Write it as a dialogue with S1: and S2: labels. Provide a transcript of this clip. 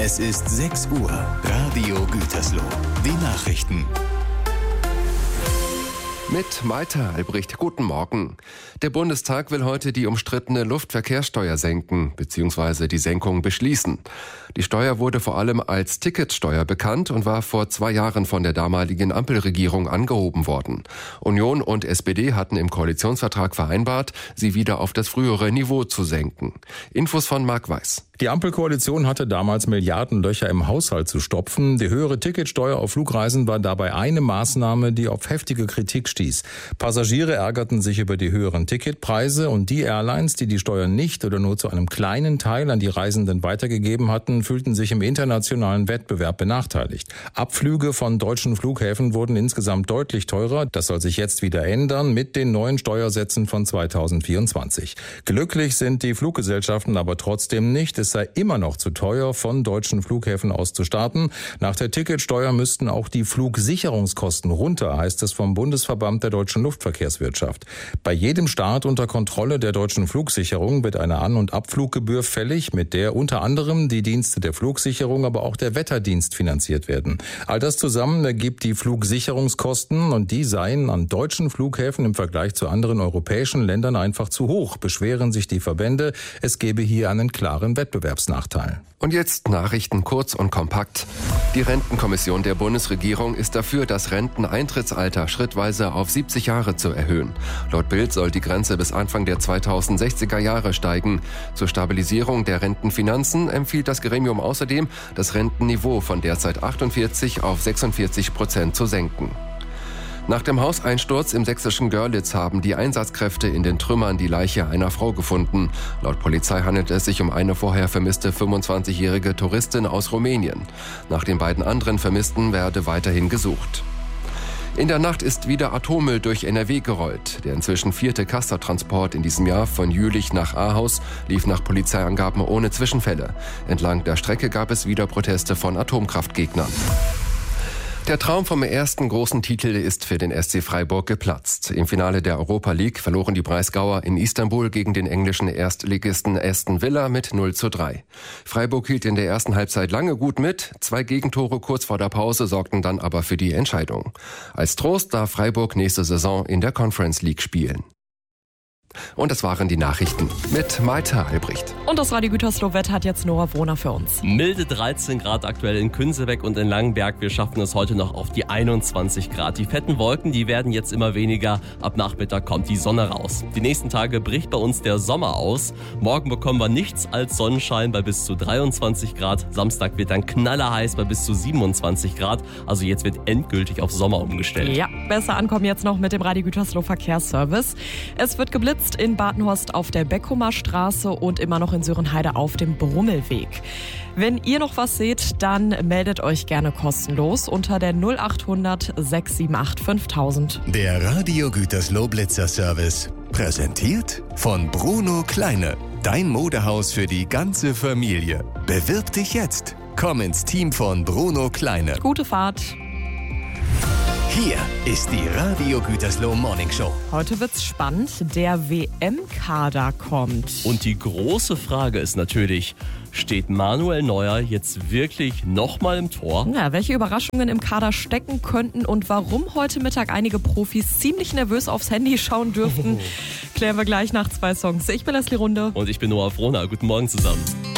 S1: Es ist 6 Uhr. Radio Gütersloh. Die Nachrichten.
S2: Mit Malte Albrecht, guten Morgen. Der Bundestag will heute die umstrittene Luftverkehrssteuer senken bzw. die Senkung beschließen. Die Steuer wurde vor allem als Ticketsteuer bekannt und war vor 2 Jahren von der damaligen Ampelregierung angehoben worden. Union und SPD hatten im Koalitionsvertrag vereinbart, sie wieder auf das frühere Niveau zu senken. Infos von Marc Weiß.
S3: Die Ampelkoalition hatte damals Milliardenlöcher im Haushalt zu stopfen. Die höhere Ticketsteuer auf Flugreisen war dabei eine Maßnahme, die auf heftige Kritik stieß. Passagiere ärgerten sich über die höheren Ticketpreise und die Airlines, die die Steuer nicht oder nur zu einem kleinen Teil an die Reisenden weitergegeben hatten, fühlten sich im internationalen Wettbewerb benachteiligt. Abflüge von deutschen Flughäfen wurden insgesamt deutlich teurer. Das soll sich jetzt wieder ändern mit den neuen Steuersätzen von 2024. Glücklich sind die Fluggesellschaften aber trotzdem nicht. Es sei immer noch zu teuer, von deutschen Flughäfen aus zu starten. Nach der Ticketsteuer müssten auch die Flugsicherungskosten runter, heißt es vom Bundesverband der deutschen Luftverkehrswirtschaft. Bei jedem Start unter Kontrolle der deutschen Flugsicherung wird eine An- und Abfluggebühr fällig, mit der unter anderem die Dienste der Flugsicherung, aber auch der Wetterdienst finanziert werden. All das zusammen ergibt die Flugsicherungskosten und die seien an deutschen Flughäfen im Vergleich zu anderen europäischen Ländern einfach zu hoch, beschweren sich die Verbände. Es gebe hier einen klaren Wettbewerbsnachteil.
S2: Und jetzt Nachrichten kurz und kompakt. Die Rentenkommission der Bundesregierung ist dafür, das Renteneintrittsalter schrittweise auf 70 Jahre zu erhöhen. Laut Bild soll die Grenze bis Anfang der 2060er Jahre steigen. Zur Stabilisierung der Rentenfinanzen empfiehlt das Gremium außerdem, das Rentenniveau von derzeit 48 auf 46% zu senken. Nach dem Hauseinsturz im sächsischen Görlitz haben die Einsatzkräfte in den Trümmern die Leiche einer Frau gefunden. Laut Polizei handelt es sich um eine vorher vermisste 25-jährige Touristin aus Rumänien. Nach den beiden anderen Vermissten werde weiterhin gesucht. In der Nacht ist wieder Atommüll durch NRW gerollt. Der inzwischen 4. Castor-Transport in diesem Jahr von Jülich nach Ahaus lief nach Polizeiangaben ohne Zwischenfälle. Entlang der Strecke gab es wieder Proteste von Atomkraftgegnern. Der Traum vom ersten großen Titel ist für den SC Freiburg geplatzt. Im Finale der Europa League verloren die Breisgauer in Istanbul gegen den englischen Erstligisten Aston Villa mit 0:3. Freiburg hielt in der ersten Halbzeit lange gut mit. 2 Gegentore kurz vor der Pause sorgten dann aber für die Entscheidung. Als Trost darf Freiburg nächste Saison in der Conference League spielen. Und das waren die Nachrichten mit Malte Albrecht.
S4: Und das Radio Gütersloh-Wetter hat jetzt Nora Wohner für uns.
S5: Milde 13 Grad aktuell in Künsebeck und in Langenberg. Wir schaffen es heute noch auf die 21 Grad. Die fetten Wolken, die werden jetzt immer weniger. Ab Nachmittag kommt die Sonne raus. Die nächsten Tage bricht bei uns der Sommer aus. Morgen bekommen wir nichts als Sonnenschein bei bis zu 23 Grad. Samstag wird dann knallerheiß bei bis zu 27 Grad. Also jetzt wird endgültig auf Sommer umgestellt.
S4: Ja, besser ankommen jetzt noch mit dem Radio Gütersloh Verkehrsservice. Es wird geblitzt in Badenhorst auf der Beckumer Straße und immer noch in Sörenheide auf dem Brummelweg. Wenn ihr noch was seht, dann meldet euch gerne kostenlos unter der 0800 678 5000.
S1: Der Radio Gütersloh Blitzer Service. Präsentiert von Bruno Kleine. Dein Modehaus für die ganze Familie. Bewirb dich jetzt. Komm ins Team von Bruno Kleine.
S4: Gute Fahrt.
S1: Hier ist die Radio Gütersloh Morning Show.
S4: Heute wird's spannend. Der WM-Kader kommt.
S5: Und die große Frage ist natürlich, steht Manuel Neuer jetzt wirklich nochmal im Tor?
S4: Ja, welche Überraschungen im Kader stecken könnten und warum heute Mittag einige Profis ziemlich nervös aufs Handy schauen dürften, klären wir gleich nach 2 Songs. Ich bin Leslie Runde.
S5: Und ich bin Noah Frohner. Guten Morgen zusammen.